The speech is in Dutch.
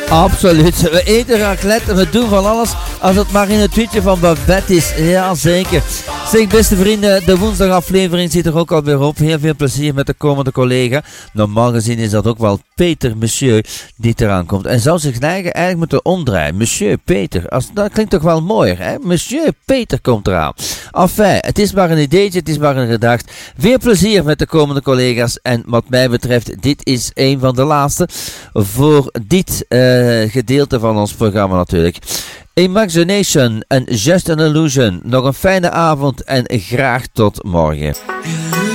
Absoluut. We eten raclette en we doen van alles als het maar in het tweetje van Babette is. Ja, zeker. Zeg, beste vrienden, de woensdagaflevering zit er ook alweer op. Heel veel plezier met de komende collega. Normaal gezien is dat ook wel Peter Monsieur die eraan komt. En zou zich eigenlijk moeten omdraaien. Monsieur Peter. Dat klinkt toch wel mooier, hè? Monsieur Peter komt eraan. Enfin, het is maar een ideetje, het is maar een gedacht. Veel plezier met de komende collega's. En wat mij betreft, dit is een van de laatste voor dit gedeelte van ons programma natuurlijk. Imagination en Just an Illusion. Nog een fijne avond en graag tot morgen.